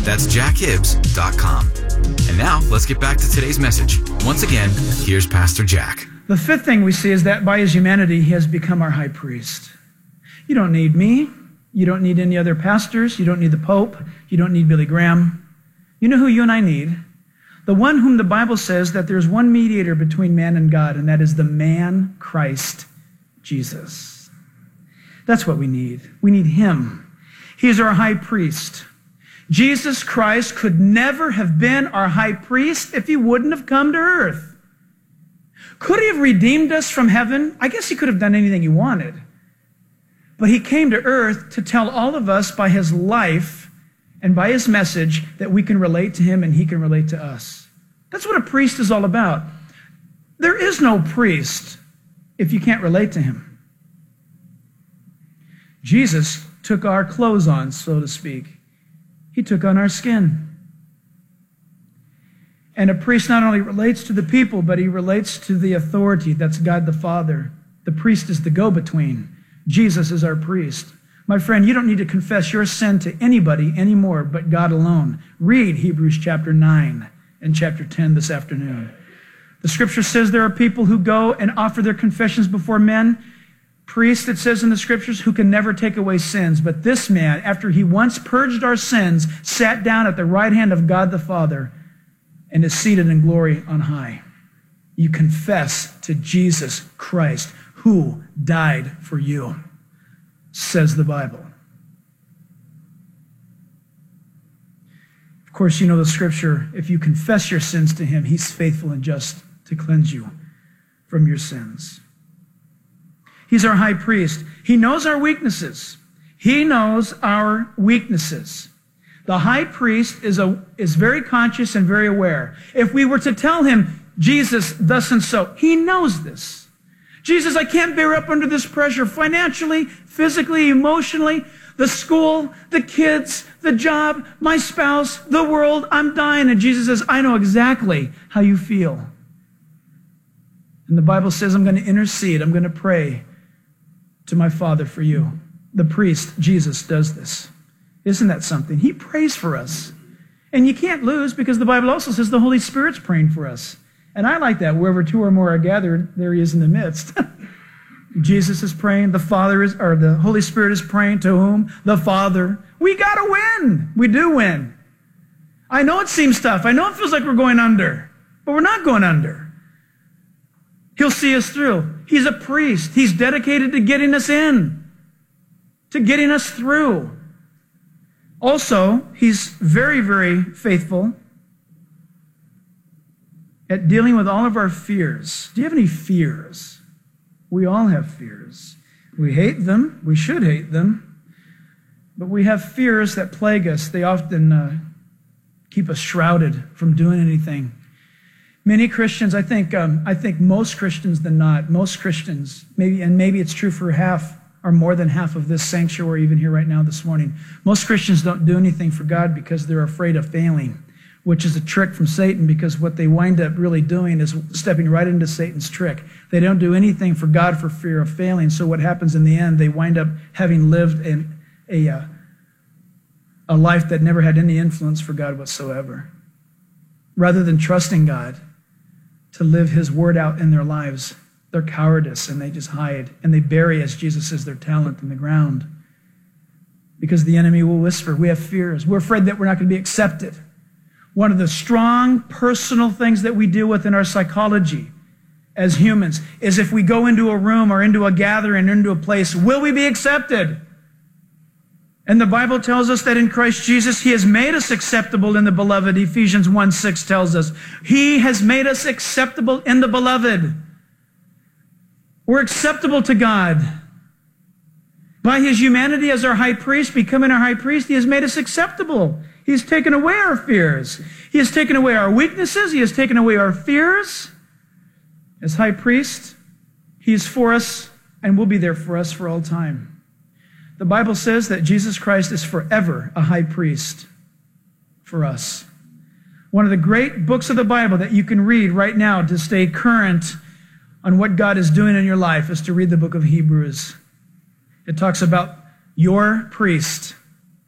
That's jackhibbs.com. And now, let's get back to today's message. Once again, here's Pastor Jack. The fifth thing we see is that by his humanity, he has become our high priest. You don't need me. You don't need any other pastors. You don't need the Pope. You don't need Billy Graham. You know who you and I need? The one whom the Bible says that there's one mediator between man and God, and that is the man Christ Jesus. That's what we need. We need him. He is our high priest. Jesus Christ could never have been our high priest if he wouldn't have come to earth. Could he have redeemed us from heaven? I guess he could have done anything he wanted. But he came to earth to tell all of us by his life and by his message that we can relate to him and he can relate to us. That's what a priest is all about. There is no priest if you can't relate to him. Jesus took our clothes on, so to speak. He took on our skin. And a priest not only relates to the people, but he relates to the authority. That's God the Father. The priest is the go-between. Jesus is our priest. My friend, you don't need to confess your sin to anybody anymore but God alone. Read Hebrews chapter 9 and chapter 10 this afternoon. The scripture says there are people who go and offer their confessions before men. Priests, it says in the scriptures, who can never take away sins. But this man, after he once purged our sins, sat down at the right hand of God the Father and is seated in glory on high. You confess to Jesus Christ, who died for you, says the Bible. Of course, you know the scripture, if you confess your sins to him, he's faithful and just to cleanse you from your sins. He's our high priest. He knows our weaknesses. He knows our weaknesses. The high priest is very conscious and very aware. If we were to tell him, Jesus, thus and so, he knows this. Jesus, I can't bear up under this pressure financially, physically, emotionally, the school, the kids, the job, my spouse, the world, I'm dying. And Jesus says, I know exactly how you feel. And the Bible says, I'm going to intercede. I'm going to pray to my Father for you. The priest, Jesus, does this. Isn't that something? He prays for us. And you can't lose because the Bible also says the Holy Spirit's praying for us. And I like that. Wherever two or more are gathered, there he is in the midst. Jesus is praying. The Holy Spirit is praying to whom? The Father. We got to win. We do win. I know it seems tough. I know it feels like we're going under, but we're not going under. He'll see us through. He's a priest. He's dedicated to getting us in, to getting us through. Also, he's very, very faithful at dealing with all of our fears. Do you have any fears? We all have fears. We hate them. We should hate them. But we have fears that plague us. They often keep us shrouded from doing anything. Many Christians, I think most Christians than not, most Christians, maybe it's true for half or more than half of this sanctuary, even here right now this morning. Most Christians don't do anything for God because they're afraid of failing, which is a trick from Satan, because what they wind up really doing is stepping right into Satan's trick. They don't do anything for God for fear of failing. So what happens in the end, they wind up having lived in a life that never had any influence for God whatsoever. Rather than trusting God to live his word out in their lives, they're cowardice and they just hide. And they bury, as Jesus says, their talent in the ground. Because the enemy will whisper, we have fears. We're afraid that we're not going to be accepted. One of the strong personal things that we deal with in our psychology as humans is if we go into a room or into a gathering, into a place, will we be accepted? And the Bible tells us that in Christ Jesus, he has made us acceptable in the beloved. Ephesians 1:6 tells us, he has made us acceptable in the beloved. We're acceptable to God. By his humanity as our high priest, becoming our high priest, he has made us acceptable. He's taken away our fears. He has taken away our weaknesses. He has taken away our fears. As high priest, he is for us and will be there for us for all time. The Bible says that Jesus Christ is forever a high priest for us. One of the great books of the Bible that you can read right now to stay current on what God is doing in your life is to read the book of Hebrews. It talks about your priest,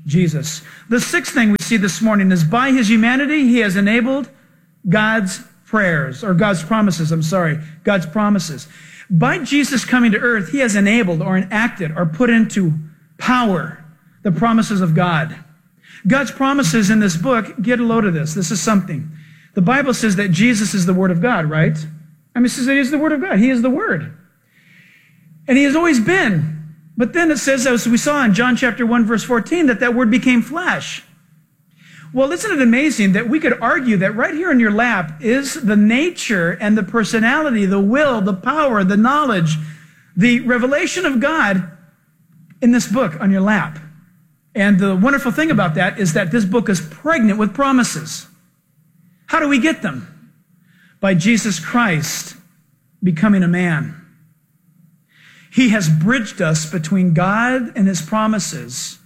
Jesus. The sixth thing we see this morning is by his humanity, he has enabled God's prayers, or God's promises, God's promises. By Jesus coming to earth, he has enabled or enacted or put into power the promises of God. God's promises in this book, get a load of this. This is something. The Bible says that Jesus is the Word of God, right? I mean, it says that he is the Word of God. He is the Word. And he has always been. But then it says, as we saw in John chapter 1, verse 14, that Word became flesh. Well, isn't it amazing that we could argue that right here in your lap is the nature and the personality, the will, the power, the knowledge, the revelation of God in this book on your lap. And the wonderful thing about that is that this book is pregnant with promises. How do we get them? By Jesus Christ becoming a man. He has bridged us between God and his promises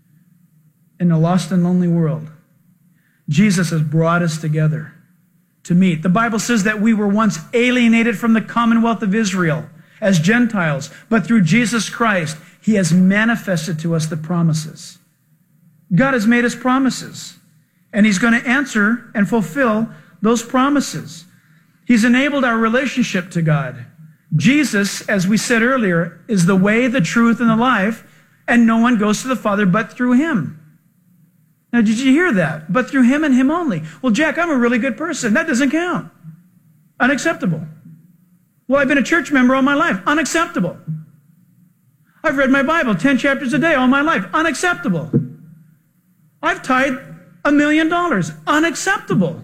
in a lost and lonely world. Jesus has brought us together to meet. The Bible says that we were once alienated from the commonwealth of Israel as Gentiles, but through Jesus Christ, he has manifested to us the promises. God has made us promises, and he's going to answer and fulfill those promises. He's enabled our relationship to God. Jesus, as we said earlier, is the way, the truth, and the life, and no one goes to the Father but through him. Now, did you hear that? But through him and him only. Well, Jack, I'm a really good person. That doesn't count. Unacceptable. Well, I've been a church member all my life. Unacceptable. I've read my Bible 10 chapters a day all my life. Unacceptable. I've tithed $1 million. Unacceptable.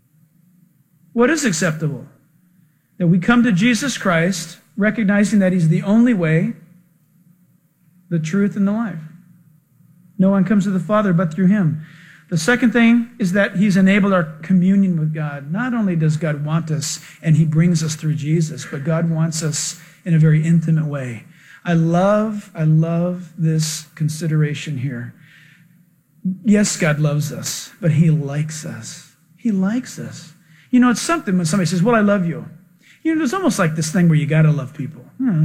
What is acceptable? That we come to Jesus Christ, recognizing that he's the only way, the truth, and the life. No one comes to the Father but through him. The second thing is that he's enabled our communion with God. Not only does God want us, and he brings us through Jesus, but God wants us in a very intimate way. I love this consideration here. Yes, God loves us, but he likes us. He likes us. You know, it's something when somebody says, well, I love you. You know, there's almost like this thing where you got to love people.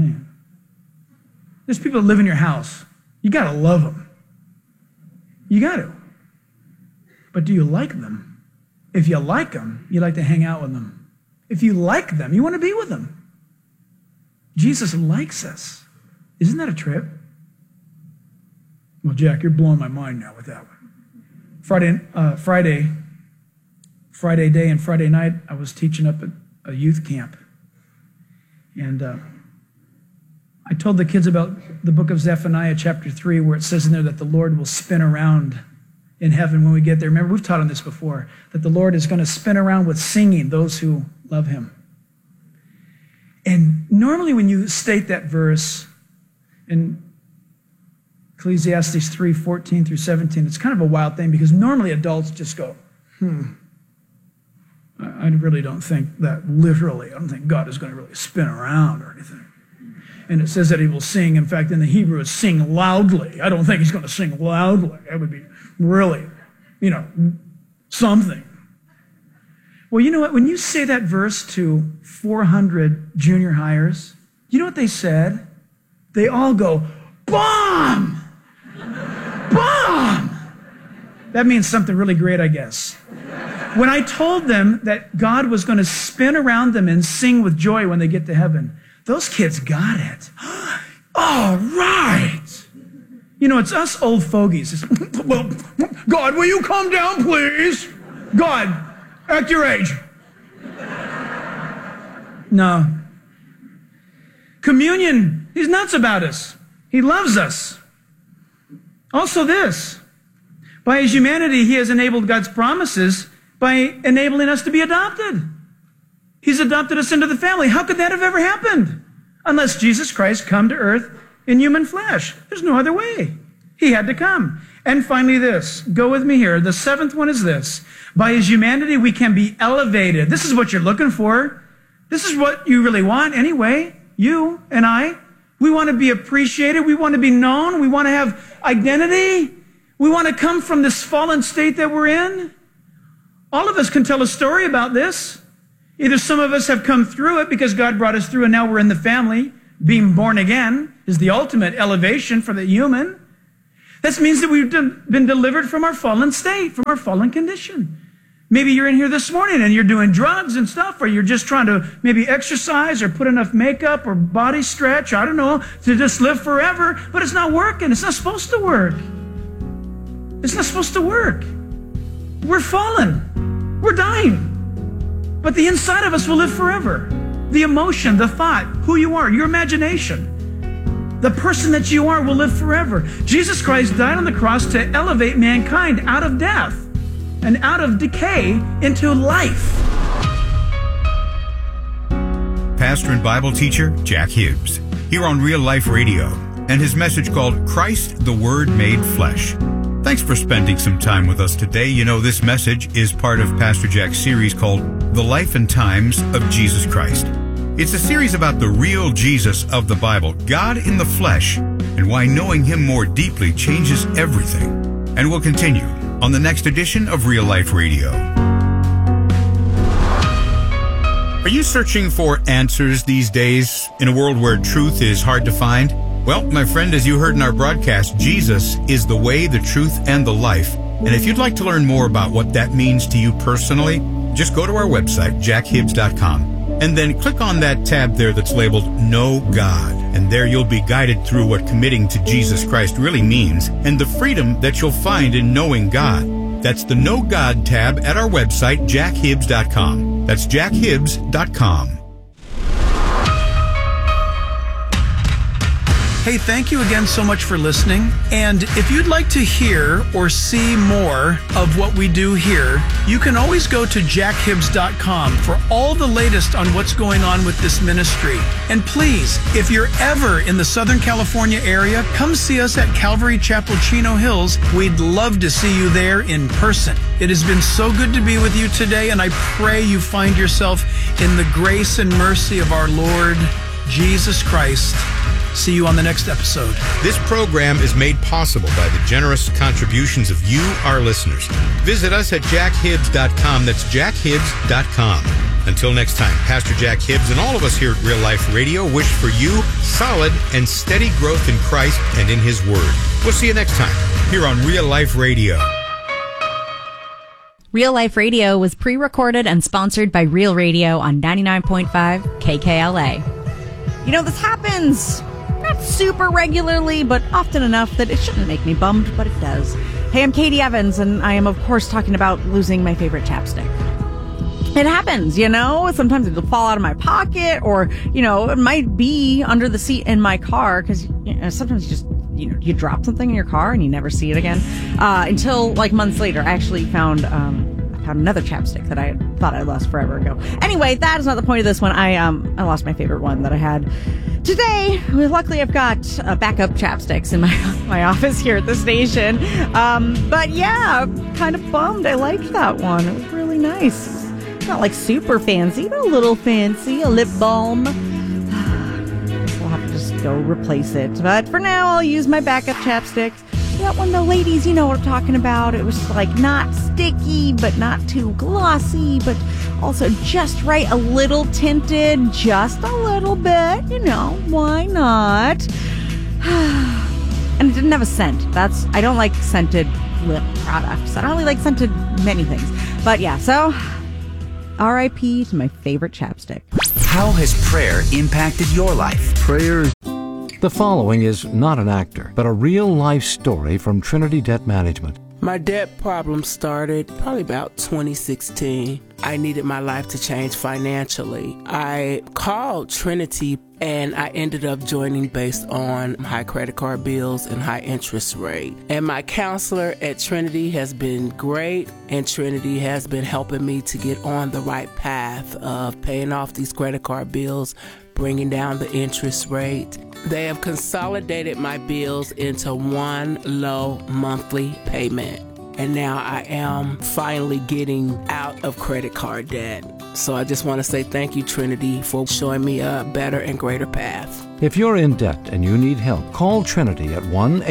There's people that live in your house. You got to love them. You got to. But do you like them? If you like them, you like to hang out with them. If you like them, you want to be with them. Jesus likes us. Isn't that a trip? Well, Jack, you're blowing my mind now with that one. Friday day and Friday night, I was teaching up at a youth camp. And I told the kids about the book of Zephaniah chapter 3, where it says in there that the Lord will spin around in heaven when we get there. Remember, we've taught on this before, that the Lord is going to spin around with singing those who love him. And normally when you state that verse in Ecclesiastes 3, 14 through 17, it's kind of a wild thing because normally adults just go, I really don't think that literally. I don't think God is going to really spin around or anything. And it says that he will sing. In fact, in the Hebrew, it's sing loudly. I don't think he's going to sing loudly. That would be really, something. Well, you know what? When you say that verse to 400 junior hires, you know what they said? They all go, bomb! Bomb! That means something really great, I guess. When I told them that God was going to spin around them and sing with joy when they get to heaven, those kids got it. All right. It's us old fogies. Well, God, will you come down, please? God, act your age. No. Communion, he's nuts about us. He loves us. Also this, by his humanity, he has enabled God's promises by enabling us to be adopted. He's adopted us into the family. How could that have ever happened? Unless Jesus Christ come to earth in human flesh. There's no other way. He had to come. And finally this, go with me here. The seventh one is this. By his humanity, we can be elevated. This is what you're looking for. This is what you really want anyway. You and I. We want to be appreciated. We want to be known. We want to have identity. We want to come from this fallen state that we're in. All of us can tell a story about this. Either some of us have come through it because God brought us through and now we're in the family. Being born again is the ultimate elevation for the human. This means that we've been delivered from our fallen state, from our fallen condition. Maybe you're in here this morning and you're doing drugs and stuff, or you're just trying to maybe exercise or put enough makeup or body stretch, I don't know, to just live forever, but it's not working. It's not supposed to work. It's not supposed to work. We're fallen. We're dying. But the inside of us will live forever. The emotion, the thought, who you are, your imagination, the person that you are will live forever. Jesus Christ died on the cross to elevate mankind out of death and out of decay into life. Pastor and Bible teacher Jack Hibbs, here on Real Life Radio, and his message called Christ the Word Made Flesh. Thanks for spending some time with us today. You know, this message is part of Pastor Jack's series called The Life and Times of Jesus Christ. It's a series about the real Jesus of the Bible, God in the flesh, and why knowing Him more deeply changes everything. And we'll continue on the next edition of Real Life Radio. Are you searching for answers these days in a world where truth is hard to find? Well, my friend, as you heard in our broadcast, Jesus is the way, the truth, and the life. And if you'd like to learn more about what that means to you personally, just go to our website, jackhibbs.com. And then click on that tab there that's labeled Know God. And there you'll be guided through what committing to Jesus Christ really means and the freedom that you'll find in knowing God. That's the Know God tab at our website, jackhibbs.com. That's jackhibbs.com. Hey, thank you again so much for listening. And if you'd like to hear or see more of what we do here, you can always go to jackhibbs.com for all the latest on what's going on with this ministry. And please, if you're ever in the Southern California area, come see us at Calvary Chapel, Chino Hills. We'd love to see you there in person. It has been so good to be with you today, and I pray you find yourself in the grace and mercy of our Lord Jesus Christ. See you on the next episode. This program is made possible by the generous contributions of you, our listeners. Visit us at jackhibbs.com. That's jackhibbs.com. Until next time, Pastor Jack Hibbs and all of us here at Real Life Radio wish for you solid and steady growth in Christ and in His Word. We'll see you next time here on Real Life Radio. Real Life Radio was pre-recorded and sponsored by Real Radio on 99.5 KKLA. You know, this happens not super regularly, but often enough that it shouldn't make me bummed, but it does. Hey, I'm Katie Evans, and I am, of course, talking about losing my favorite chapstick. It happens, you know. Sometimes it'll fall out of my pocket, or, you know, it might be under the seat in my car, because sometimes you drop something in your car and you never see it again. Until, like, months later, I actually found another chapstick that I thought I lost forever ago. Anyway, that is not the point of this one. I lost my favorite one that I had today. Luckily, I've got backup chapsticks in my office here at the station. But yeah, I'm kind of bummed. I liked that one. It was really nice. It's not like super fancy, but a little fancy. A lip balm. Guess I'll have to just go replace it. But for now, I'll use my backup chapsticks. That one, the ladies, you know what I'm talking about. It was like not sticky, but not too glossy, but also just right, a little tinted, just a little bit, you know, why not? And it didn't have a scent. I don't like scented lip products. I don't really like scented many things. But yeah, so R.I.P. to my favorite chapstick. How has prayer impacted your life? Prayer. The following is not an actor, but a real-life story from Trinity Debt Management. My debt problem started probably about 2016. I needed my life to change financially. I called Trinity and I ended up joining based on high credit card bills and high interest rate. And my counselor at Trinity has been great, and Trinity has been helping me to get on the right path of paying off these credit card bills, bringing down the interest rate. They have consolidated my bills into one low monthly payment. And now I am finally getting out of credit card debt. So I just want to say thank you, Trinity, for showing me a better and greater path. If you're in debt and you need help, call Trinity at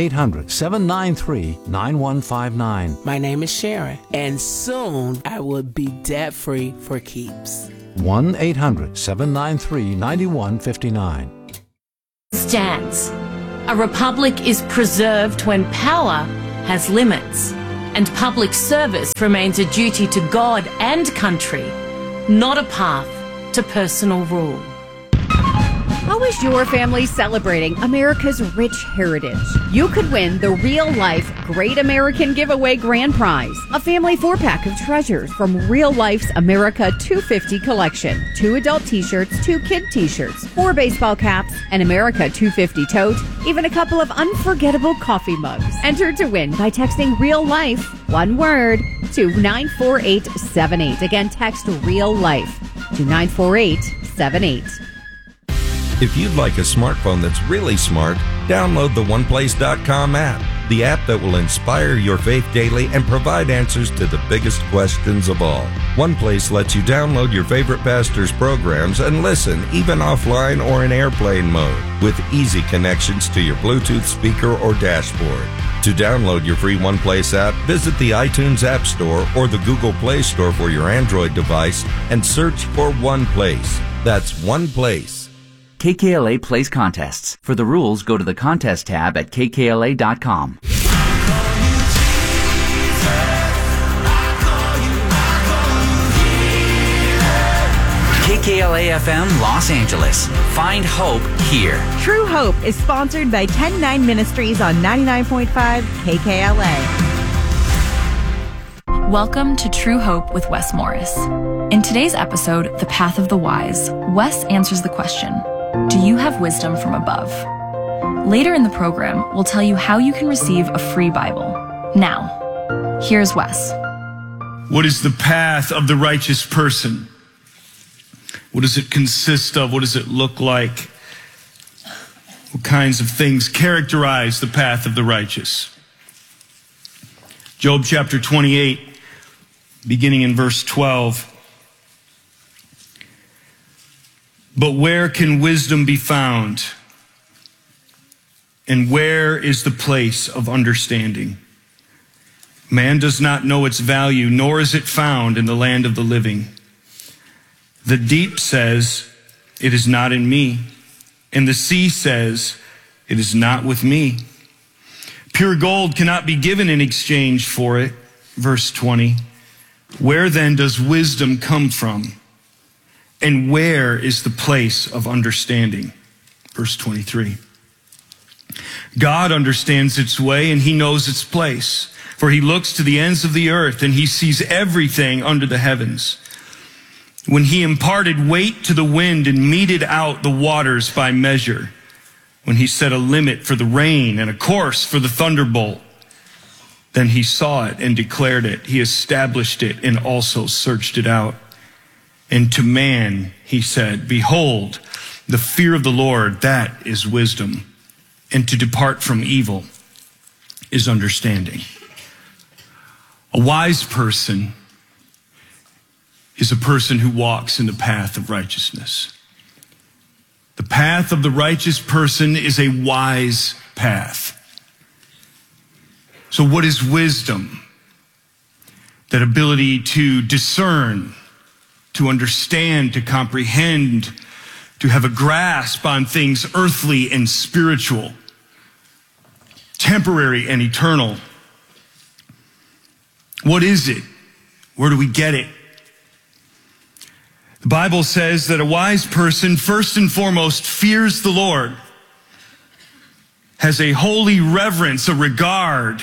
1-800-793-9159. My name is Sharon, and soon I will be debt-free for keeps. 1-800-793-9159. Stance. A republic is preserved when power has limits, and public service remains a duty to God and country, not a path to personal rule. How is your family celebrating America's rich heritage? You could win the Real Life Great American Giveaway Grand Prize, a family 4-pack of treasures from Real Life's America 250 collection. 2 adult t-shirts, 2 kid t-shirts, 4 baseball caps, an America 250 tote, even a couple of unforgettable coffee mugs. Enter to win by texting Real Life, one word, to 94878. Again, text Real Life to 94878. If you'd like a smartphone that's really smart, download the OnePlace.com app, the app that will inspire your faith daily and provide answers to the biggest questions of all. OnePlace lets you download your favorite pastor's programs and listen, even offline or in airplane mode, with easy connections to your Bluetooth speaker or dashboard. To download your free OnePlace app, visit the iTunes App Store or the Google Play Store for your Android device and search for OnePlace. That's OnePlace. KKLA plays contests. For the rules, go to the contest tab at kkla.com. KKLA FM Los Angeles. Find hope here. True Hope is sponsored by 109 Ministries on 99.5 KKLA. Welcome to True Hope with Wes Morris. In today's episode, The Path of the Wise, Wes answers the question, do you have wisdom from above? Later in the program, we'll tell you how you can receive a free Bible. Now, here's Wes. What is the path of the righteous person? What does it consist of? What does it look like? What kinds of things characterize the path of the righteous? Job chapter 28, beginning in verse 12. But where can wisdom be found? And where is the place of understanding? Man does not know its value, nor is it found in the land of the living. The deep says, it is not in me. And the sea says, it is not with me. Pure gold cannot be given in exchange for it. Verse 20. Where then does wisdom come from? And where is the place of understanding? Verse 23. God understands its way and he knows its place. For he looks to the ends of the earth and he sees everything under the heavens. When he imparted weight to the wind and meted out the waters by measure. When he set a limit for the rain and a course for the thunderbolt. Then he saw it and declared it. He established it and also searched it out. And to man, he said, behold, the fear of the Lord, that is wisdom. And to depart from evil is understanding. A wise person is a person who walks in the path of righteousness. The path of the righteous person is a wise path. So what is wisdom? That ability to discern, to understand, to comprehend, to have a grasp on things earthly and spiritual, temporary and eternal. What is it? Where do we get it? The Bible says that a wise person, first and foremost, fears the Lord, has a holy reverence, a regard,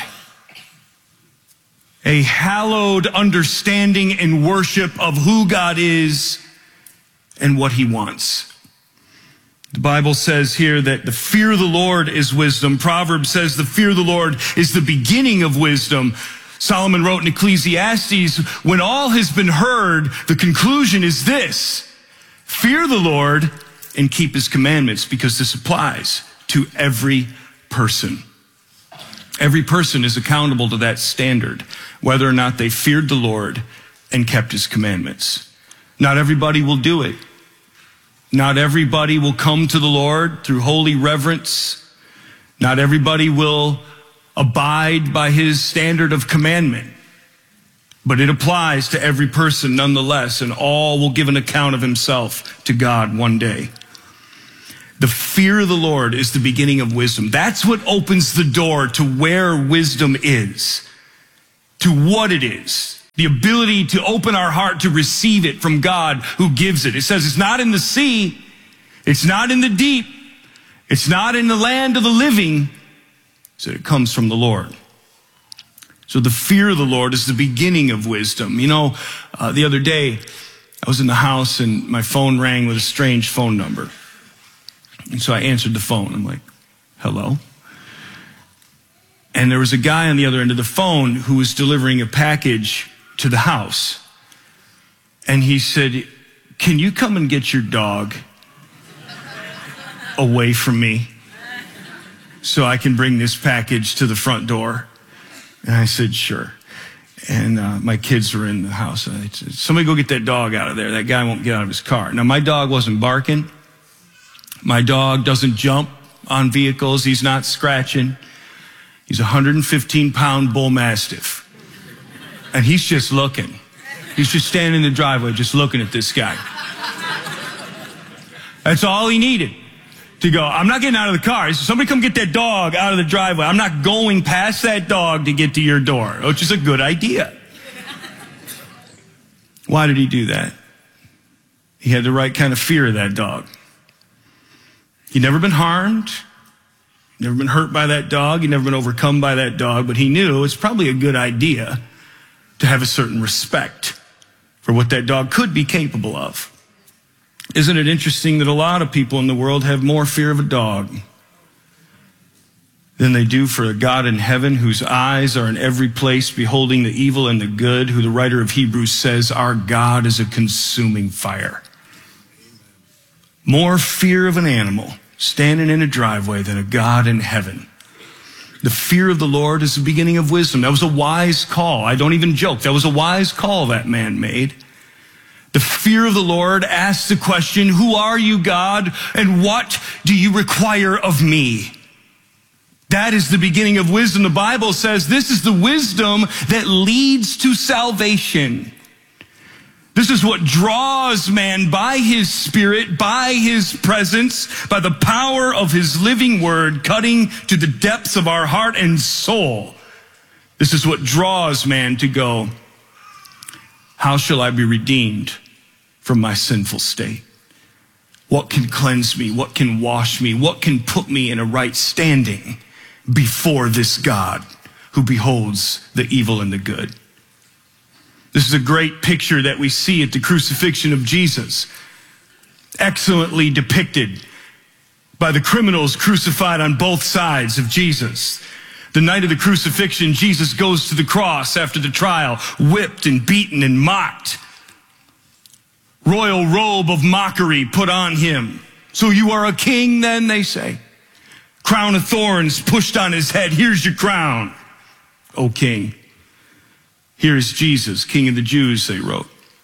a hallowed understanding and worship of who God is and what he wants. The Bible says here that the fear of the Lord is wisdom. Proverbs says the fear of the Lord is the beginning of wisdom. Solomon wrote in Ecclesiastes, when all has been heard, the conclusion is this: fear the Lord and keep his commandments, because this applies to every person. Every person is accountable to that standard, whether or not they feared the Lord and kept his commandments. Not everybody will do it. Not everybody will come to the Lord through holy reverence. Not everybody will abide by his standard of commandment. But it applies to every person nonetheless, and all will give an account of himself to God one day. The fear of the Lord is the beginning of wisdom. That's what opens the door to where wisdom is, to what it is. The ability to open our heart to receive it from God who gives it. It says it's not in the sea. It's not in the deep. It's not in the land of the living. So it comes from the Lord. So the fear of the Lord is the beginning of wisdom. You know, the other day I was in the house and my phone rang with a strange phone number. And so I answered the phone. I'm like, hello? And there was a guy on the other end of the phone who was delivering a package to the house. And he said, can you come and get your dog away from me so I can bring this package to the front door? And I said, sure. And my kids were in the house. And I said, somebody go get that dog out of there. That guy won't get out of his car. Now, my dog wasn't barking. My dog doesn't jump on vehicles. He's not scratching. He's a 115-pound bull mastiff. And he's just looking. He's just standing in the driveway just looking at this guy. That's all he needed to go. I'm not getting out of the car. He said, somebody come get that dog out of the driveway. I'm not going past that dog to get to your door, which is a good idea. Why did he do that? He had the right kind of fear of that dog. He'd never been harmed, never been hurt by that dog, he'd never been overcome by that dog, but he knew it's probably a good idea to have a certain respect for what that dog could be capable of. Isn't it interesting that a lot of people in the world have more fear of a dog than they do for a God in heaven whose eyes are in every place, beholding the evil and the good, who the writer of Hebrews says, our God is a consuming fire. More fear of an animal standing in a driveway than a God in heaven. The fear of the Lord is the beginning of wisdom. That was a wise call. I don't even joke. That was a wise call that man made. The fear of the Lord asks the question, who are you, God, and what do you require of me? That is the beginning of wisdom. The Bible says this is the wisdom that leads to salvation. This is what draws man by his Spirit, by his presence, by the power of his living word, cutting to the depths of our heart and soul. This is what draws man to go, how shall I be redeemed from my sinful state? What can cleanse me? What can wash me? What can put me in a right standing before this God who beholds the evil and the good? This is a great picture that we see at the crucifixion of Jesus, excellently depicted by the criminals crucified on both sides of Jesus. The night of the crucifixion, Jesus goes to the cross after the trial, whipped and beaten and mocked. Royal robe of mockery put on him. So you are a king then, they say. Crown of thorns pushed on his head. Here's your crown, O king. Here is Jesus, King of the Jews, they wrote.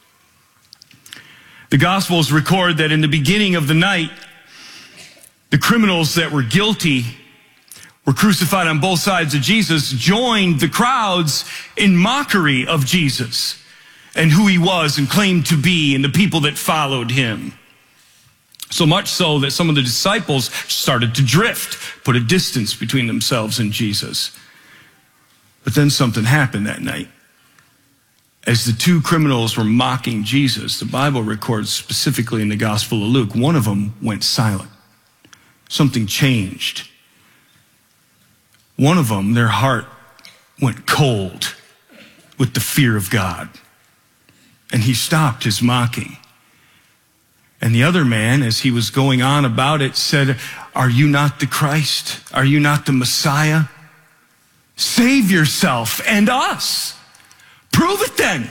The Gospels record that in the beginning of the night, the criminals that were guilty were crucified on both sides of Jesus, joined the crowds in mockery of Jesus and who he was and claimed to be and the people that followed him. So much so that some of the disciples started to drift, put a distance between themselves and Jesus. But then something happened that night. As the two criminals were mocking Jesus, the Bible records specifically in the Gospel of Luke, one of them went silent. Something changed. One of them, their heart went cold with the fear of God. And he stopped his mocking. And the other man, as he was going on about it, said, are you not the Christ? Are you not the Messiah? Save yourself and us. Prove it then.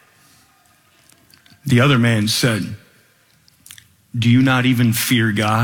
The other man said, do you not even fear God?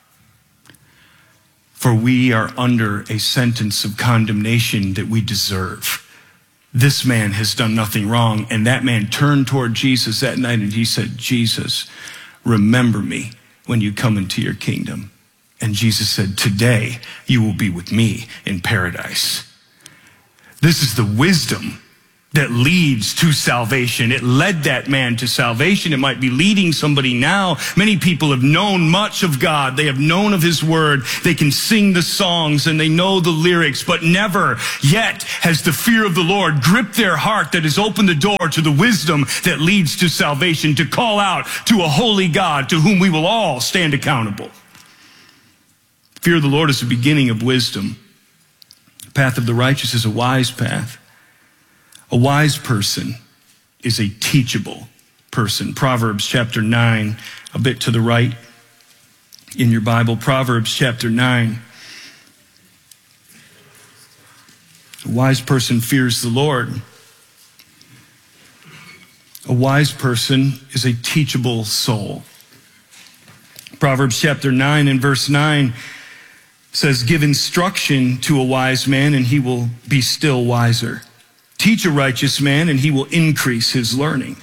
For we are under a sentence of condemnation that we deserve. This man has done nothing wrong. And that man turned toward Jesus that night and he said, Jesus, remember me when you come into your kingdom. And Jesus said, today you will be with me in paradise. This is the wisdom that leads to salvation. It led that man to salvation. It might be leading somebody now. Many people have known much of God. They have known of his word. They can sing the songs and they know the lyrics, but never yet has the fear of the Lord gripped their heart that has opened the door to the wisdom that leads to salvation, to call out to a holy God to whom we will all stand accountable. Fear of the Lord is the beginning of wisdom. The path of the righteous is a wise path. A wise person is a teachable person. Proverbs chapter 9, a bit to the right in your Bible. Proverbs chapter 9. A wise person fears the Lord. A wise person is a teachable soul. Proverbs chapter 9 and verse 9 says, give instruction to a wise man and he will be still wiser. Teach a righteous man and he will increase his learning.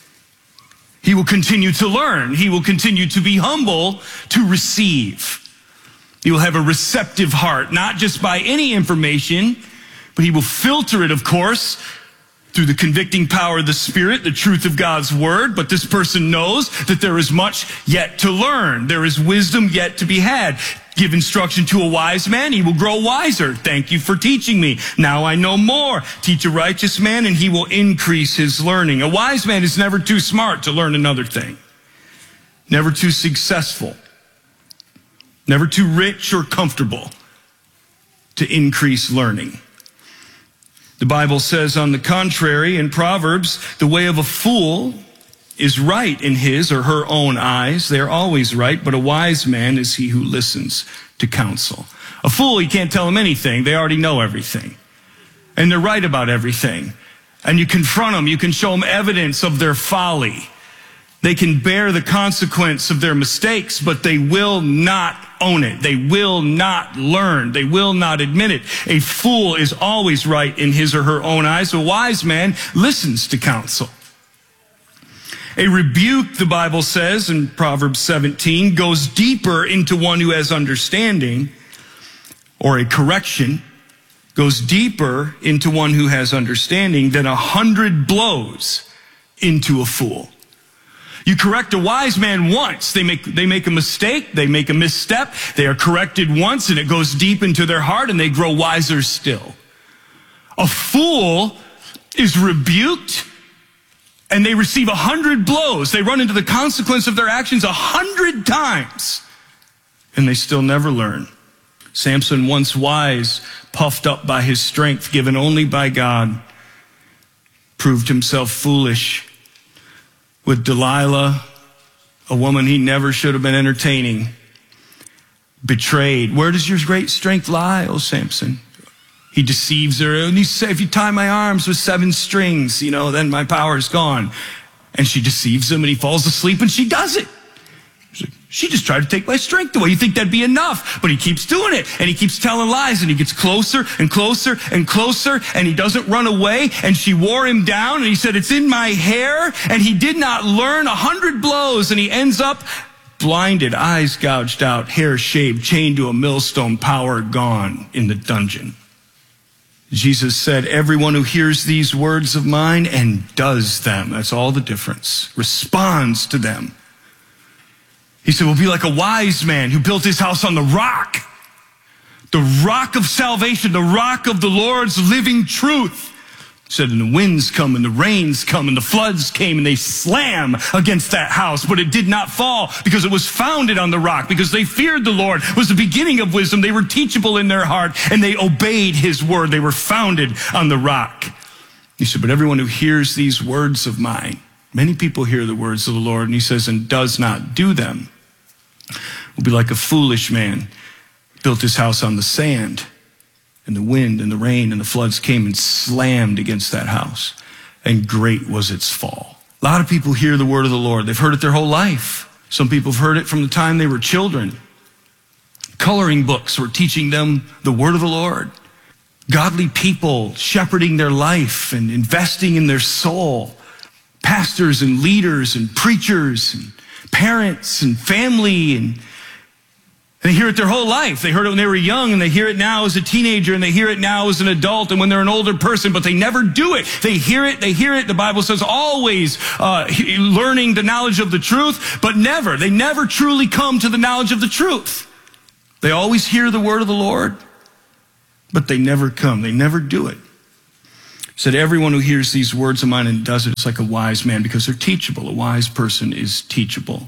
He will continue to learn. He will continue to be humble to receive. He will have a receptive heart, not just by any information, but he will filter it, of course, through the convicting power of the Spirit, the truth of God's word. But this person knows that there is much yet to learn. There is wisdom yet to be had. Give instruction to a wise man, he will grow wiser. Thank you for teaching me. Now I know more. Teach a righteous man and he will increase his learning. A wise man is never too smart to learn another thing. Never too successful. Never too rich or comfortable to increase learning. The Bible says, on the contrary, in Proverbs, the way of a fool is right in his or her own eyes. They are always right, but a wise man is he who listens to counsel. A fool, you can't tell them anything. They already know everything. And they're right about everything. And you confront them. You can show them evidence of their folly. They can bear the consequence of their mistakes, but they will not own it. They will not learn. They will not admit it. A fool is always right in his or her own eyes. A wise man listens to counsel. A rebuke, the Bible says in Proverbs 17, goes deeper into one who has understanding, or a correction goes deeper into one who has understanding than 100 blows into a fool. You correct a wise man once. They make a mistake. They make a misstep. They are corrected once and it goes deep into their heart and they grow wiser still. A fool is rebuked and they receive 100 blows. They run into the consequence of their actions 100 times and they still never learn. Samson, once wise, puffed up by his strength given only by God, proved himself foolish. With Delilah, a woman he never should have been entertaining, betrayed. Where does your great strength lie, O Samson? He deceives her, and he says, if you tie my arms with 7 strings, then my power is gone. And she deceives him, and he falls asleep, and she does it. She just tried to take my strength away. You think that'd be enough, but he keeps doing it, and he keeps telling lies, and he gets closer and closer and closer, and he doesn't run away, and she wore him down, and he said, it's in my hair, and he did not learn 100 blows, and he ends up blinded, eyes gouged out, hair shaved, chained to a millstone, power gone in the dungeon. Jesus said, everyone who hears these words of mine and does them, that's all the difference, responds to them. He said, we'll be like a wise man who built his house on the rock of salvation, the rock of the Lord's living truth. He said, and the winds come and the rains come and the floods came and they slam against that house, but it did not fall because it was founded on the rock, because they feared the Lord. It was the beginning of wisdom. They were teachable in their heart and they obeyed his word. They were founded on the rock. He said, but everyone who hears these words of mine, many people hear the words of the Lord, and he says, and does not do them, will be like a foolish man, built his house on the sand, and the wind and the rain and the floods came and slammed against that house, and great was its fall. A lot of people hear the word of the Lord. They've heard it their whole life. Some people have heard it from the time they were children. Coloring books were teaching them the word of the Lord. Godly people shepherding their life and investing in their soul. Pastors and leaders and preachers and parents and family And they hear it their whole life. They heard it when they were young, and they hear it now as a teenager, and they hear it now as an adult and when they're an older person, but they never do it. They hear it. The Bible says always learning the knowledge of the truth, but they never truly come to the knowledge of the truth. They always hear the word of the Lord, but they never come. They never do it. He said, everyone who hears these words of mine and does it is like a wise man, because they're teachable. A wise person is teachable.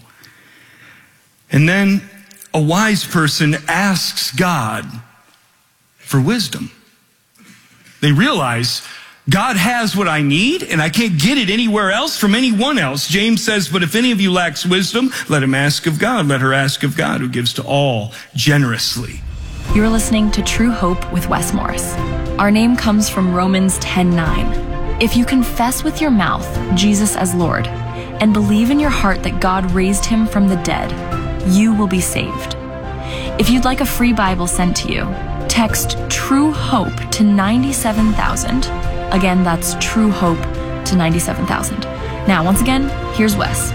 And then a wise person asks God for wisdom. They realize God has what I need, and I can't get it anywhere else from anyone else. James says, but if any of you lacks wisdom, let him ask of God. Let her ask of God, who gives to all generously. You're listening to True Hope with Wes Morris. Our name comes from Romans 10:9. If you confess with your mouth Jesus as Lord and believe in your heart that God raised him from the dead, you will be saved. If you'd like a free Bible sent to you, text True Hope to 97,000. Again, that's True Hope to 97,000. Now, once again, here's Wes.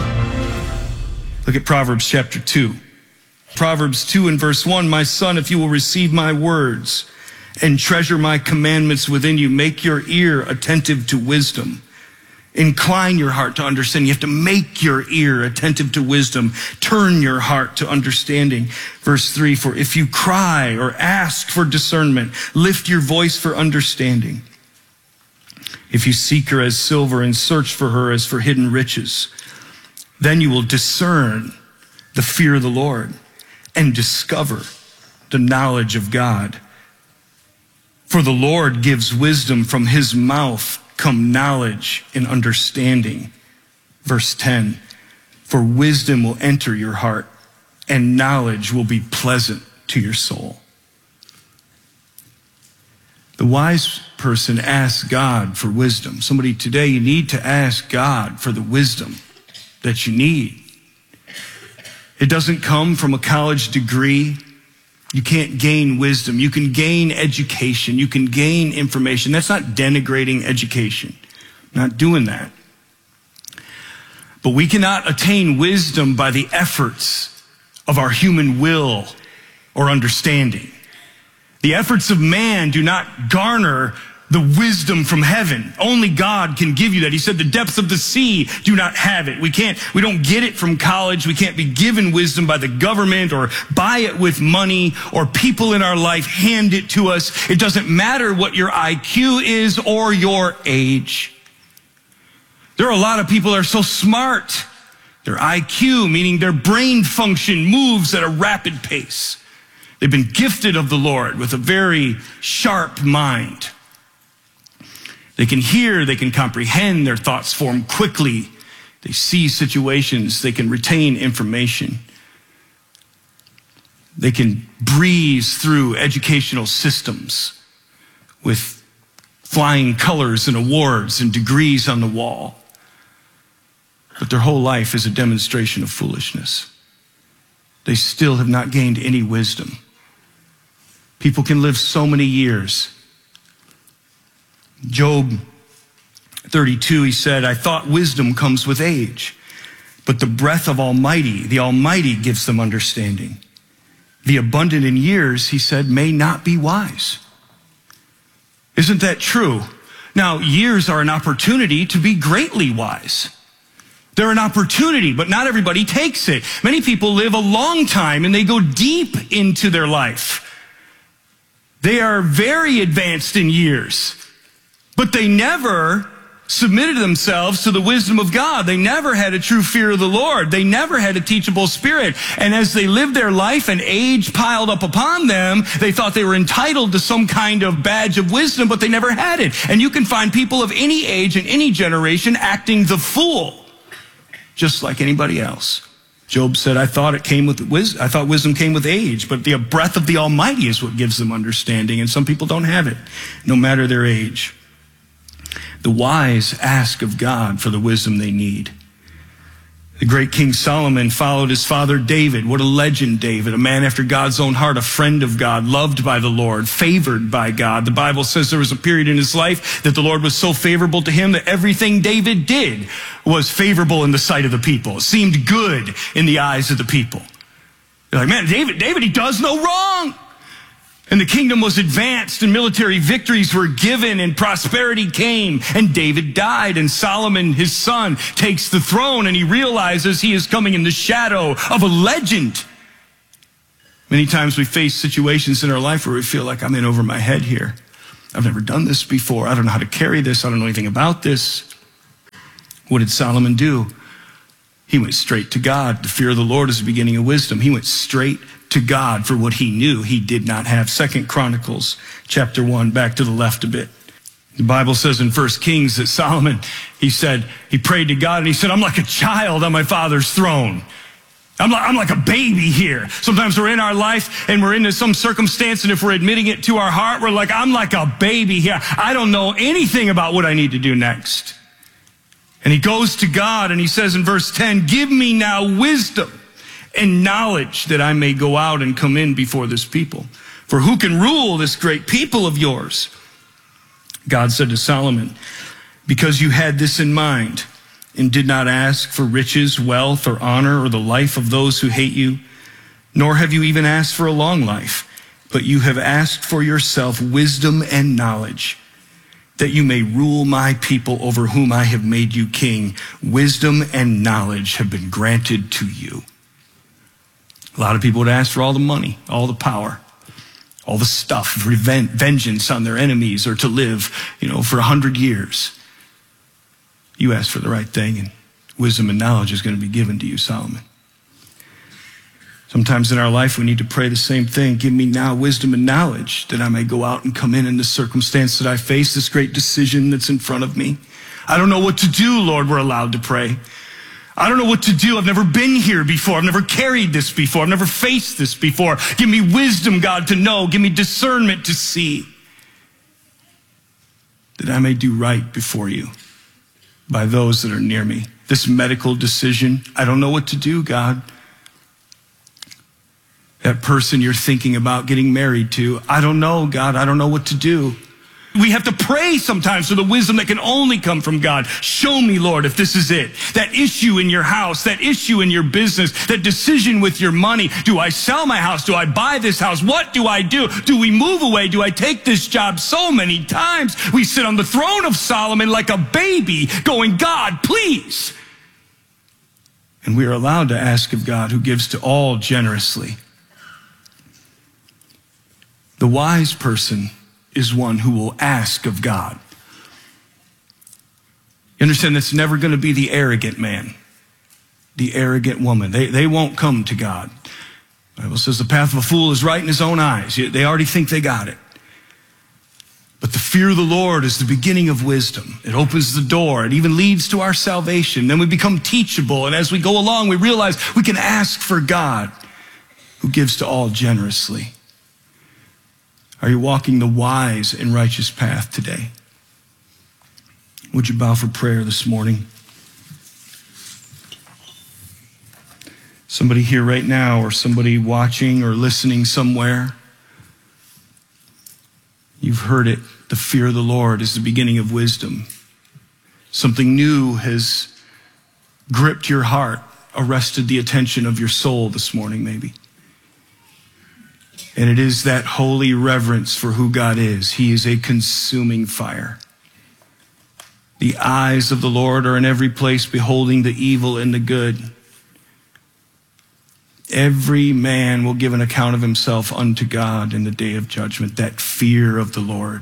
Look at Proverbs chapter 2. Proverbs 2 and verse 1, my son, if you will receive my words and treasure my commandments within you, make your ear attentive to wisdom. Incline your heart to understanding. You have to make your ear attentive to wisdom. Turn your heart to understanding. Verse 3, for if you cry or ask for discernment, lift your voice for understanding. If you seek her as silver and search for her as for hidden riches, then you will discern the fear of the Lord and discover the knowledge of God. For the Lord gives wisdom, from his mouth come knowledge and understanding. Verse 10, for wisdom will enter your heart and knowledge will be pleasant to your soul. The wise person asks God for wisdom. Somebody today, you need to ask God for the wisdom that you need. It doesn't come from a college degree. You can't gain wisdom. You can gain education. You can gain information. That's not denigrating education. I'm not doing that. But we cannot attain wisdom by the efforts of our human will or understanding. The efforts of man do not garner the wisdom from heaven. Only God can give you that. He said the depths of the sea do not have it. We don't get it from college. We can't be given wisdom by the government or buy it with money or people in our life hand it to us. It doesn't matter what your IQ is or your age. There are a lot of people that are so smart. Their IQ, meaning their brain function, moves at a rapid pace. They've been gifted of the Lord with a very sharp mind. They can hear, they can comprehend, their thoughts form quickly. They see situations, they can retain information. They can breeze through educational systems with flying colors and awards and degrees on the wall. But their whole life is a demonstration of foolishness. They still have not gained any wisdom. People can live so many years. Job 32, he said, I thought wisdom comes with age, but the breath of the Almighty gives them understanding. The abundant in years, he said, may not be wise. Isn't that true? Now, years are an opportunity to be greatly wise. They're an opportunity, but not everybody takes it. Many people live a long time and they go deep into their life. They are very advanced in years, but they never submitted themselves to the wisdom of God. They never had a true fear of the Lord. They never had a teachable spirit. And as they lived their life and age piled up upon them, they thought they were entitled to some kind of badge of wisdom, but they never had it. And you can find people of any age and any generation acting the fool, just like anybody else. Job said, I thought wisdom came with age, but the breath of the Almighty is what gives them understanding. And some people don't have it, no matter their age. The wise ask of God for the wisdom they need. The great King Solomon followed his father David. What a legend, David, a man after God's own heart, a friend of God, loved by the Lord, favored by God. The Bible says there was a period in his life that the Lord was so favorable to him that everything David did was favorable in the sight of the people. It seemed good in the eyes of the people. You're like, man, David, he does no wrong. And the kingdom was advanced and military victories were given and prosperity came and David died and Solomon, his son, takes the throne and he realizes he is coming in the shadow of a legend. Many times we face situations in our life where we feel like I'm in over my head here. I've never done this before. I don't know how to carry this. I don't know anything about this. What did Solomon do? He went straight to God. The fear of the Lord is the beginning of wisdom. He went straight to God for what he knew he did not have. 2 Chronicles chapter 1, back to the left a bit. The Bible says in 1 Kings that Solomon, he prayed to God and he said, I'm like a child on my father's throne. I'm like a baby here. Sometimes we're in our life and we're into some circumstance, and if we're admitting it to our heart, we're like, I'm like a baby here. I don't know anything about what I need to do next. And he goes to God and he says in verse 10, give me now wisdom and knowledge that I may go out and come in before this people. For who can rule this great people of yours? God said to Solomon, because you had this in mind and did not ask for riches, wealth, or honor, or the life of those who hate you, nor have you even asked for a long life, but you have asked for yourself wisdom and knowledge, that you may rule my people over whom I have made you king. Wisdom and knowledge have been granted to you. A lot of people would ask for all the money, all the power, all the stuff, vengeance on their enemies, or to live, for 100 years. You asked for the right thing, and wisdom and knowledge is going to be given to you, Solomon. Sometimes in our life, we need to pray the same thing. Give me now wisdom and knowledge that I may go out and come in this circumstance that I face, this great decision that's in front of me. I don't know what to do, Lord, we're allowed to pray. I don't know what to do. I've never been here before. I've never carried this before. I've never faced this before. Give me wisdom, God, to know. Give me discernment to see, that I may do right before you by those that are near me. This medical decision, I don't know what to do, God. That person you're thinking about getting married to, I don't know, God. I don't know what to do. We have to pray sometimes for the wisdom that can only come from God. Show me, Lord, if this is it. That issue in your house, that issue in your business, that decision with your money. Do I sell my house? Do I buy this house? What do I do? Do we move away? Do I take this job? So many times we sit on the throne of Solomon like a baby going, God, please. And we are allowed to ask of God, who gives to all generously. The wise person is one who will ask of God. You understand, that's never going to be the arrogant man, the arrogant woman. They won't come to God. The Bible says the path of a fool is right in his own eyes. They already think they got it. But the fear of the Lord is the beginning of wisdom. It opens the door. It even leads to our salvation. Then we become teachable. And as we go along, we realize we can ask for God, who gives to all generously. Are you walking the wise and righteous path today? Would you bow for prayer this morning? Somebody here right now, or somebody watching or listening somewhere, you've heard it. The fear of the Lord is the beginning of wisdom. Something new has gripped your heart, arrested the attention of your soul this morning, maybe. And it is that holy reverence for who God is. He is a consuming fire. The eyes of the Lord are in every place, beholding the evil and the good. Every man will give an account of himself unto God in the day of judgment. That fear of the Lord.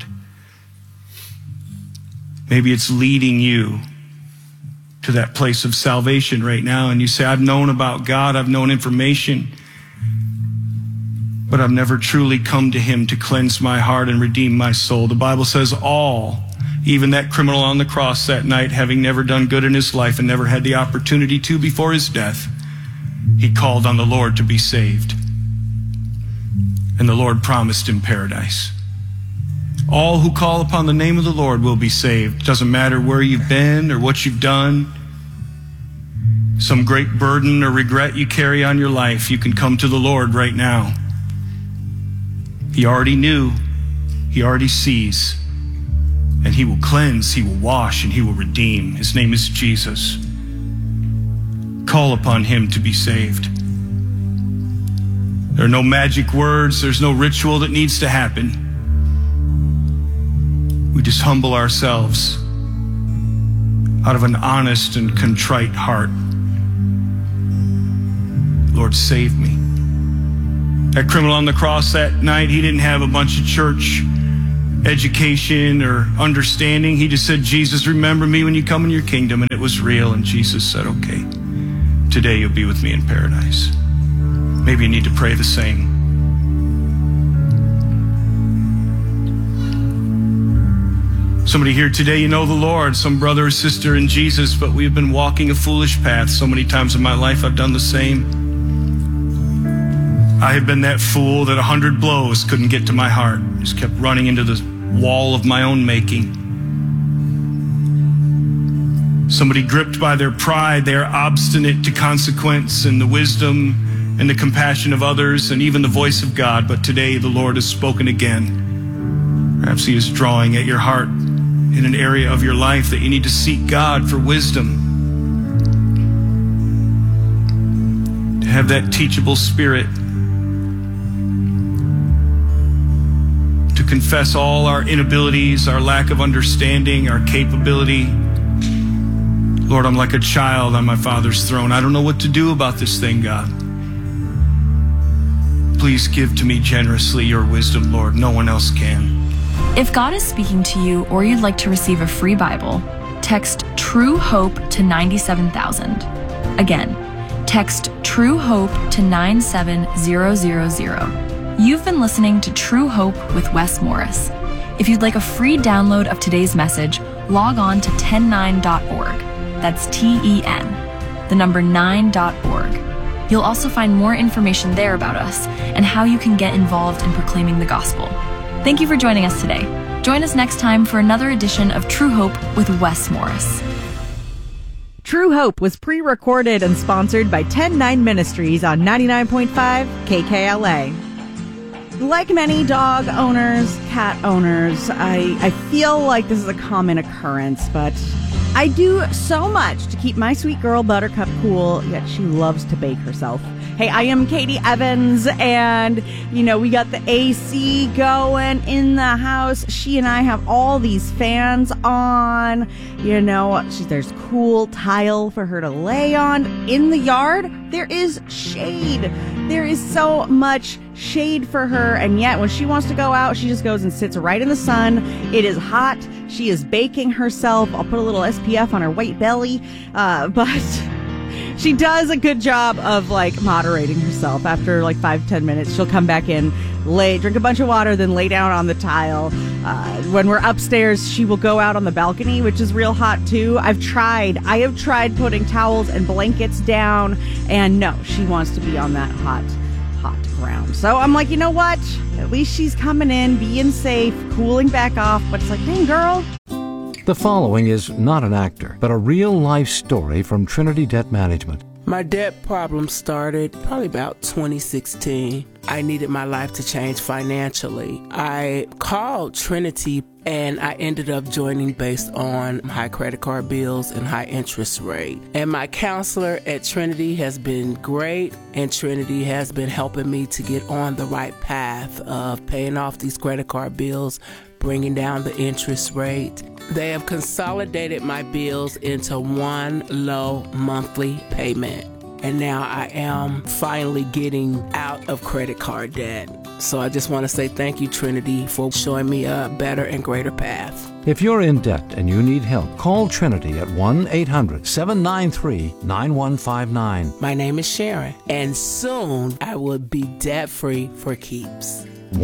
Maybe it's leading you to that place of salvation right now, and you say, I've known about God, I've known information, but I've never truly come to him to cleanse my heart and redeem my soul. The Bible says all, even that criminal on the cross that night, having never done good in his life and never had the opportunity to before his death, he called on the Lord to be saved. And the Lord promised him paradise. All who call upon the name of the Lord will be saved. Doesn't matter where you've been or what you've done. Some great burden or regret you carry on your life, you can come to the Lord right now. He already knew, he already sees, and he will cleanse, he will wash, and he will redeem. His name is Jesus. Call upon him to be saved. There are no magic words. There's no ritual that needs to happen. We just humble ourselves out of an honest and contrite heart. Lord, save me. That criminal on the cross that night, he didn't have a bunch of church education or understanding. He just said, Jesus, remember me when you come in your kingdom. And it was real. And Jesus said, okay, today you'll be with me in paradise. Maybe you need to pray the same. Somebody here today, you know the Lord, some brother or sister in Jesus, but we've been walking a foolish path. So many times in my life I've done the same. I have been that fool that 100 blows couldn't get to my heart. Just kept running into the wall of my own making. Somebody gripped by their pride, they are obstinate to consequence and the wisdom and the compassion of others and even the voice of God. But today the Lord has spoken again. Perhaps He is drawing at your heart in an area of your life that you need to seek God for wisdom. To have that teachable spirit. To confess all our inabilities, our lack of understanding, our capability. Lord, I'm like a child on my Father's throne. I don't know what to do about this thing, God. Please give to me generously your wisdom, Lord. No one else can. If God is speaking to you or you'd like to receive a free Bible, text True Hope to 97,000. Again, text True Hope to 97000. You've been listening to True Hope with Wes Morris. If you'd like a free download of today's message, log on to 109.org. That's TEN, the number 9.org. You'll also find more information there about us and how you can get involved in proclaiming the gospel. Thank you for joining us today. Join us next time for another edition of True Hope with Wes Morris. True Hope was pre-recorded and sponsored by 10-9 Ministries on 99.5 KKLA. Like many dog owners, cat owners, I feel like this is a common occurrence, but I do so much to keep my sweet girl Buttercup cool, yet she loves to bake herself. Hey, I am Katie Evans, and, we got the AC going in the house. She and I have all these fans on. There's cool tile for her to lay on. In the yard, there is shade. There is so much shade for her, and yet when she wants to go out, she just goes and sits right in the sun. It is hot. She is baking herself. I'll put a little SPF on her white belly, but she does a good job of moderating herself. After 5-10 minutes, she'll come back in, drink a bunch of water, then lay down on the tile. When we're upstairs, she will go out on the balcony, which is real hot too. I have tried putting towels and blankets down, and no, she wants to be on that hot ground. So I'm like, you know what? At least she's coming in, being safe, cooling back off. But it's like, dang, girl. The following is not an actor, but a real-life story from Trinity Debt Management. My debt problem started probably about 2016. I needed my life to change financially. I called Trinity and I ended up joining based on high credit card bills and high interest rate. And my counselor at Trinity has been great, and Trinity has been helping me to get on the right path of paying off these credit card bills, bringing down the interest rate. They have consolidated my bills into one low monthly payment. And now I am finally getting out of credit card debt. So I just want to say thank you, Trinity, for showing me a better and greater path. If you're in debt and you need help, call Trinity at 1-800-793-9159. My name is Sharon, and soon I will be debt-free for keeps.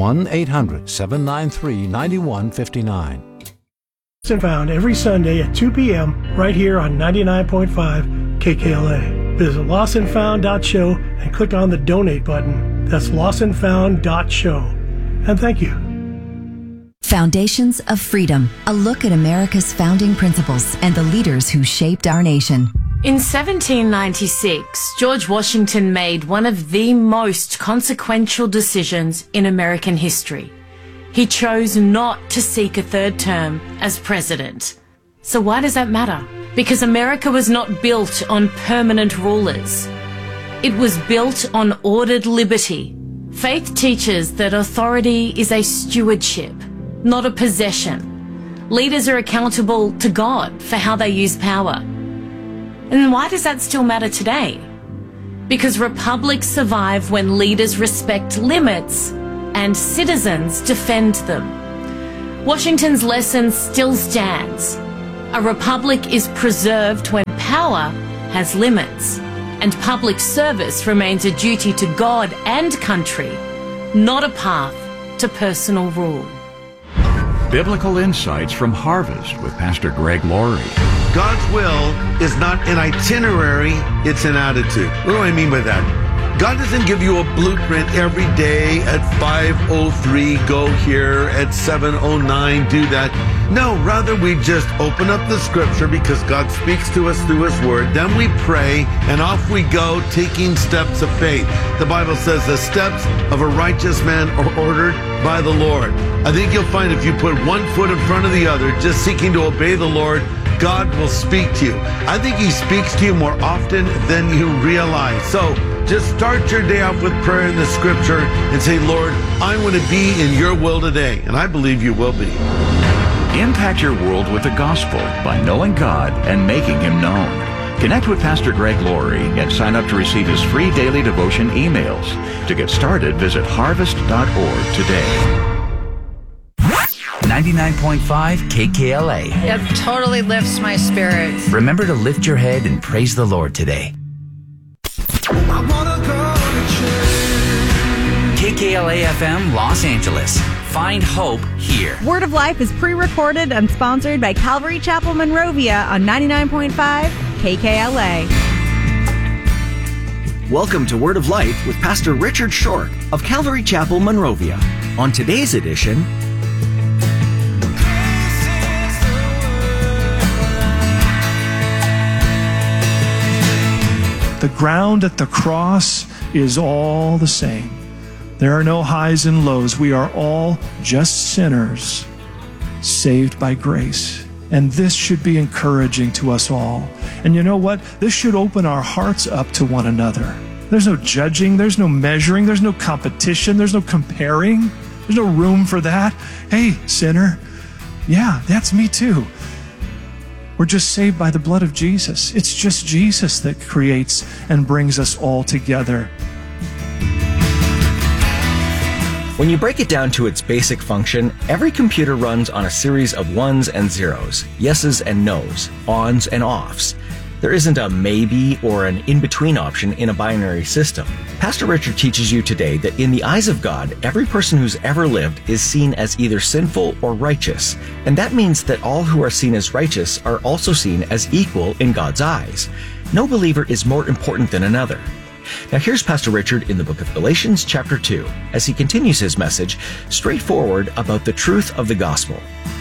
1-800-793-9159. And found every Sunday at 2 p.m. right here on 99.5 KKLA. Visit lostandfound.show and click on the donate button. That's lostandfound.show. And thank you. Foundations of Freedom, a look at America's founding principles and the leaders who shaped our nation. In 1796, George Washington made one of the most consequential decisions in American history. He chose not to seek a third term as president. So why does that matter? Because America was not built on permanent rulers. It was built on ordered liberty, Faith teaches that authority is a stewardship, not a possession. Leaders are accountable to God for how they use power. And why does that still matter today? Because republics survive when leaders respect limits and citizens defend them. Washington's lesson still stands. A republic is preserved when power has limits, and public service remains a duty to God and country, not a path to personal rule. Biblical Insights from Harvest with Pastor Greg Laurie. God's will is not an itinerary, it's an attitude. What do I mean by that? God doesn't give you a blueprint every day at 5:03, go here, at 7:09, do that. No, rather we just open up the scripture because God speaks to us through his word. Then we pray and off we go taking steps of faith. The Bible says the steps of a righteous man are ordered by the Lord. I think you'll find if you put one foot in front of the other, just seeking to obey the Lord, God will speak to you. I think he speaks to you more often than you realize. So just start your day off with prayer in the scripture and say, Lord, I want to be in your will today. And I believe you will be. Impact your world with the gospel by knowing God and making him known. Connect with Pastor Greg Laurie and sign up to receive his free daily devotion emails. To get started, visit harvest.org today. 99.5 KKLA. It totally lifts my spirits. Remember to lift your head and praise the Lord today. KKLA FM Los Angeles. Find hope here. Word of Life is pre-recorded and sponsored by Calvary Chapel Monrovia on 99.5 KKLA. Welcome to Word of Life with Pastor Richard Short of Calvary Chapel Monrovia. On today's edition, the ground at the cross is all the same. There are no highs and lows. We are all just sinners saved by grace. And this should be encouraging to us all. And you know what? This should open our hearts up to one another. There's no judging. There's no measuring. There's no competition. There's no comparing. There's no room for that. Hey, sinner. Yeah, that's me too. We're just saved by the blood of Jesus. It's just Jesus that creates and brings us all together. when you break it down to its basic function, every computer runs on a series of ones and zeros, yeses and nos, ons and offs. There isn't a maybe or an in-between option in a binary system. Pastor Richard teaches you today that in the eyes of God, every person who's ever lived is seen as either sinful or righteous. And that means that all who are seen as righteous are also seen as equal in God's eyes. No believer is more important than another. Now here's Pastor Richard in the book of Galatians chapter 2, as he continues his message straightforward about the truth of the gospel.